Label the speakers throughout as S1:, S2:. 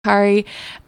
S1: Kari.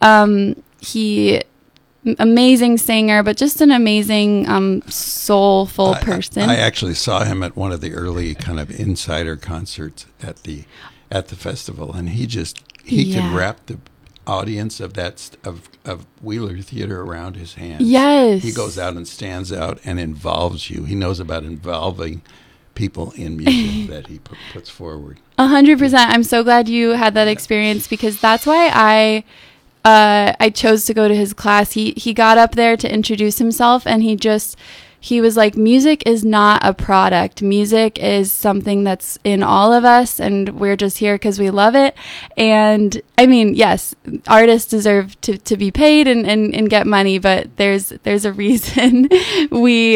S1: He amazing singer, but just an amazing soulful person.
S2: I actually saw him at one of the early kind of insider concerts at the festival, and he can wrap the audience of Wheeler Theater around his hands.
S1: Yes.
S2: He goes out and stands out and involves you. He knows about involving people in music that he puts forward.
S1: 100%. I'm so glad you had that experience, because that's why I chose to go to his class. He got up there to introduce himself, and he was like, music is not a product. Music is something that's in all of us, and we're just here because we love it. And I mean, yes, artists deserve to be paid and get money, but there's a reason we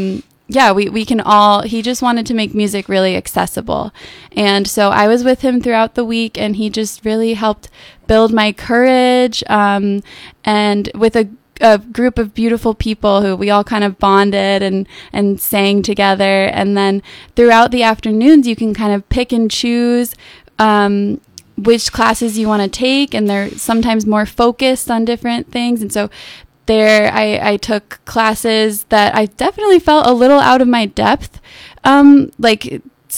S1: can all, he just wanted to make music really accessible. And so I was with him throughout the week, and he just really helped build my courage, and with a group of beautiful people who we all kind of bonded and sang together. And then throughout the afternoons, you can kind of pick and choose which classes you want to take, and they're sometimes more focused on different things. And so there I took classes that I definitely felt a little out of my depth, like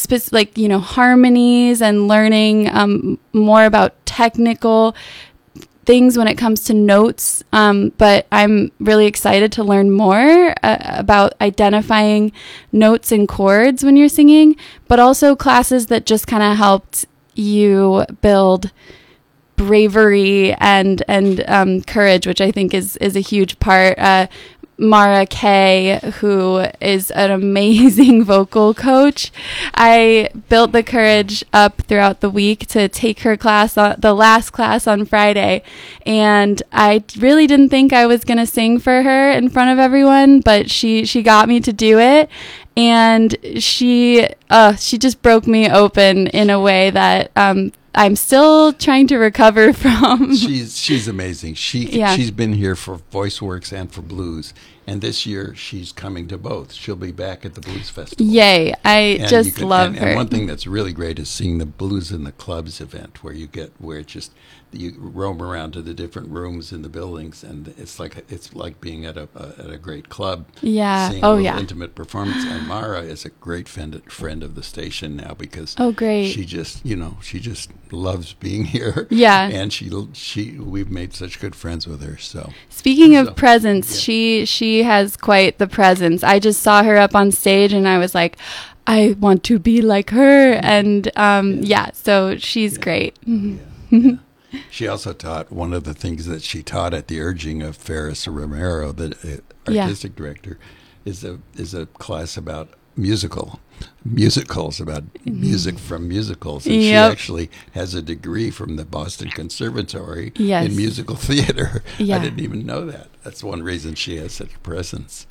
S1: harmonies and learning more about technical things when it comes to notes. But I'm really excited to learn more about identifying notes and chords when you're singing, but also classes that just kind of helped you build bravery and courage, which I think is a huge part. Mara Kay, who is an amazing vocal coach, I built the courage up throughout the week to take her class, the last class on Friday, and I really didn't think I was going to sing for her in front of everyone, but she got me to do it, and she just broke me open in a way that I'm still trying to recover from.
S2: She's amazing. She's been here for VoiceWorks and for blues, and this year she's coming to both. She'll be back at the Blues Festival.
S1: Yay! I just love her.
S2: And one thing that's really great is seeing the Blues in the Clubs event, where you roam around to the different rooms in the buildings, and it's like being at a great club.
S1: Yeah.
S2: Seeing a intimate performance. And Mara is a great friend of the station now, because
S1: great.
S2: She just loves being here.
S1: Yeah.
S2: And we've made such good friends with her. So
S1: speaking of presence, she has quite the presence. I just saw her up on stage, and I was like, I want to be like her. And so she's great.
S2: Yeah. She also taught, one of the things that she taught at the urging of Ferris Romero, the artistic director, is a class about musicals, about music from musicals. And she actually has a degree from the Boston Conservatory in musical theater. Yeah. I didn't even know that. That's one reason she has such presence.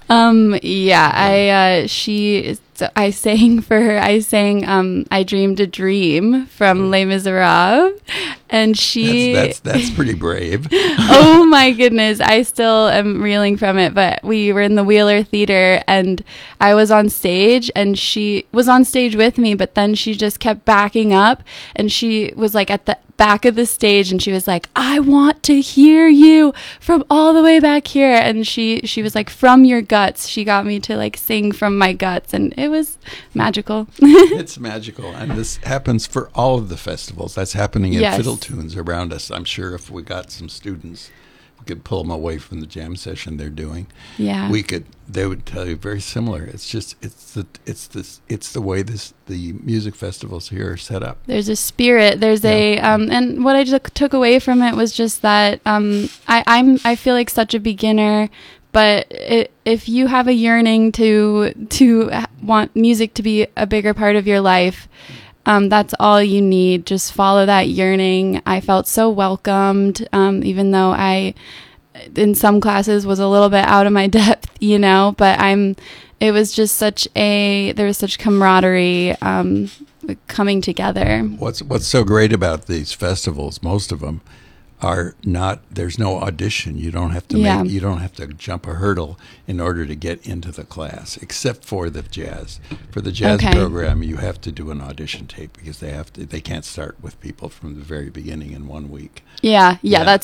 S2: I sang for her. I sang I Dreamed a Dream from Les Miserables, and that's pretty brave.
S1: Oh my goodness, I still am reeling from it. But we were in the Wheeler Theater, and I was on stage, and she was on stage with me, but then she just kept backing up, and she was like at the back of the stage, and she was like, I want to hear you from all the way back here. And she was like, from your guts. She got me to like sing from my guts, and it was magical.
S2: It's magical, and this happens for all of the festivals. That's happening at Fiddle Tunes around us. I'm sure if we got some students, we could pull them away from the jam session they're doing.
S1: Yeah,
S2: they would tell you very similar. It's the way the music festivals here are set up.
S1: There's a spirit. There's and what I took away from it was just that I feel like such a beginner, but if you have a yearning to want music to be a bigger part of your life, that's all you need. Just follow that yearning. I felt so welcomed, even though I, in some classes, was a little bit out of my depth, but it was just there was such camaraderie, coming together.
S2: What's so great about these festivals, most of them, are not, there's no audition. You don't have to you don't have to jump a hurdle in order to get into the class, except for the jazz. For the jazz program, you have to do an audition tape because they can't start with people from the very beginning in 1 week.
S1: Yeah, that's